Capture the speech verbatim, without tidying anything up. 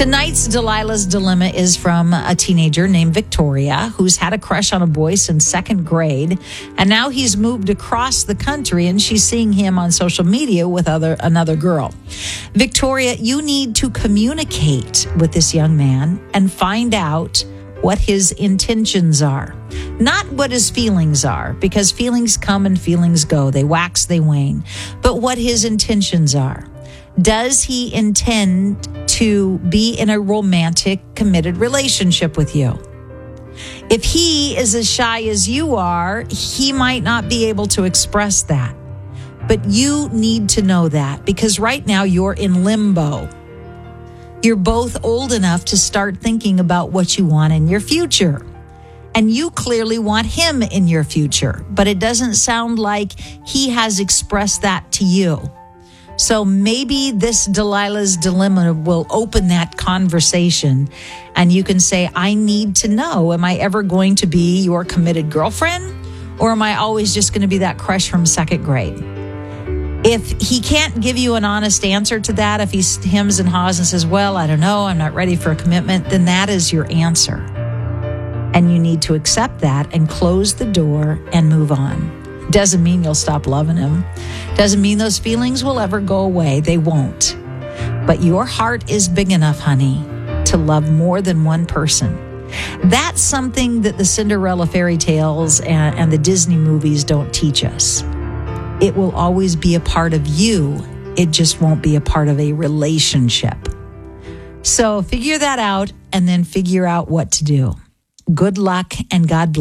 Tonight's Delilah's Dilemma is from a teenager named Victoria who's had a crush on a boy since second grade, and now he's moved across the country and she's seeing him on social media with other another girl. Victoria, you need to communicate with this young man and find out what his intentions are, not what his feelings are, because feelings come and feelings go. They wax, they wane, but what his intentions are. Does he intend to be in a romantic, committed relationship with you? If he is as shy as you are, he might not be able to express that. But you need to know that, because right now you're in limbo. You're both old enough to start thinking about what you want in your future. And you clearly want him in your future, but it doesn't sound like he has expressed that to you. So maybe this Delilah's Dilemma will open that conversation and you can say, I need to know, am I ever going to be your committed girlfriend, or am I always just going to be that crush from second grade? If he can't give you an honest answer to that, if he hems and haws and says, well, I don't know, I'm not ready for a commitment, then that is your answer. And you need to accept that and close the door and move on. Doesn't mean you'll stop loving him. Doesn't mean those feelings will ever go away. They won't. But your heart is big enough, honey, to love more than one person. That's something that the Cinderella fairy tales and, and the Disney movies don't teach us. It will always be a part of you. It just won't be a part of a relationship. So figure that out and then figure out what to do. Good luck and God bless.